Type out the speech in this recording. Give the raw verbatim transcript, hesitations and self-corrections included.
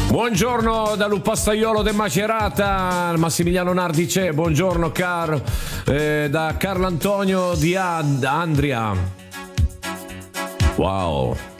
Buongiorno da Lupastaiolo de Macerata, Massimiliano Nardi c'è, buongiorno caro, eh, da Carlo Antonio di Ad- Andria. Wow.